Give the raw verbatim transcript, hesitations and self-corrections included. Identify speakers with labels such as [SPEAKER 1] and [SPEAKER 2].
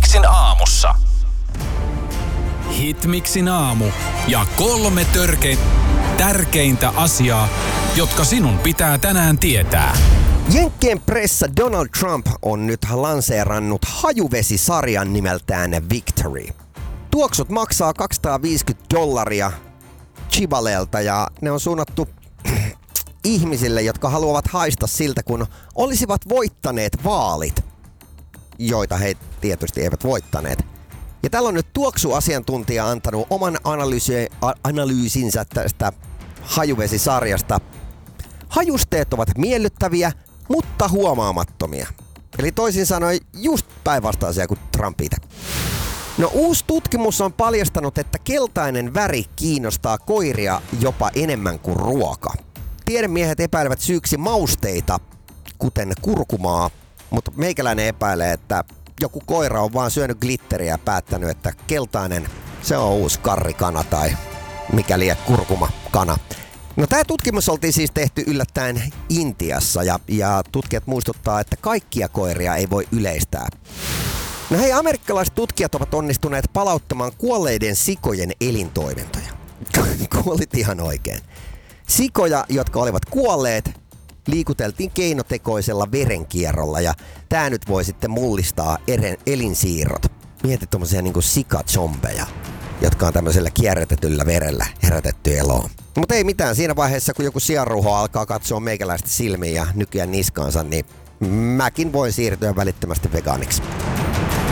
[SPEAKER 1] Hitmixin aamussa.
[SPEAKER 2] Hitmixin aamu ja kolme törkein tärkeintä asiaa, jotka sinun pitää tänään tietää.
[SPEAKER 3] Jenkkien pressa Donald Trump on nyt lanseerannut hajuvesisarjan nimeltään Victory. Tuoksut maksaa kaksisataaviisikymmentä dollaria Chibalelta ja ne on suunnattu ihmisille, jotka haluavat haista siltä, kun olisivat voittaneet vaalit, joita he tietysti eivät voittaneet. Ja täällä on nyt tuoksuasiantuntija antanut oman analyysi- analyysinsä tästä hajuvesisarjasta. Hajusteet ovat miellyttäviä, mutta huomaamattomia. Eli toisin sanoen just päinvastaisia kuin Trump itse. No uusi tutkimus on paljastanut, että keltainen väri kiinnostaa koiria jopa enemmän kuin ruoka. Tiedemiehet epäilevät syyksi mausteita, kuten kurkumaa, mutta meikäläinen epäilee, että joku koira on vaan syönyt glitteriä ja päättänyt, että keltainen, se on uusi karrikana tai mikäli kurkumakana. No tämä tutkimus oltiin siis tehty yllättäen Intiassa ja, ja tutkijat muistuttaa, että kaikkia koiria ei voi yleistää. No hei, amerikkalaiset tutkijat ovat onnistuneet palauttamaan kuolleiden sikojen elintoimintoja. Kuolit ihan oikein. Sikoja, jotka olivat kuolleet, liikuteltiin keinotekoisella verenkierrolla ja tää nyt voi sitten mullistaa eren, elinsiirrot. Mieti tommosia niinku sikazombeja, jotka on tämmöisellä kierrätetyllä verellä herätetty eloon. Mutta ei mitään, siinä vaiheessa kun joku sianruho alkaa katsoa meikäläistä silmiin ja nykyään niskaansa, niin mäkin voin siirtyä välittömästi vegaaniksi.